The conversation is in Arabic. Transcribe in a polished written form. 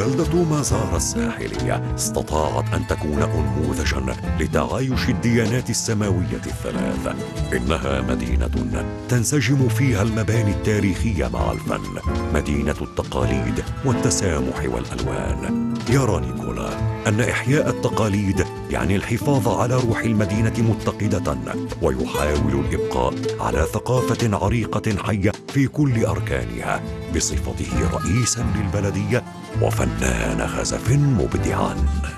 بلدة مازارا الساحلية استطاعت أن تكون أنموذجاً لتعايش الديانات السماوية الثلاث. إنها مدينة تنسجم فيها المباني التاريخية مع الفن، مدينة التقاليد والتسامح والألوان. يرى نيكولا أن إحياء التقاليد يعني الحفاظ على روح المدينة متقدة، ويحاول الإبقاء على ثقافة عريقة حية في كل أركانها، بصفته رئيساً للبلدية وفنان خزف مبدعاً.